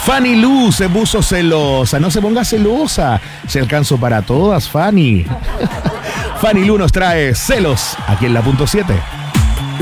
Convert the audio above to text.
Fanny Lu se puso celosa. No se ponga celosa. Se alcanzó para todas, Fanny. Fanny Lu nos trae celos aquí en la punto 7.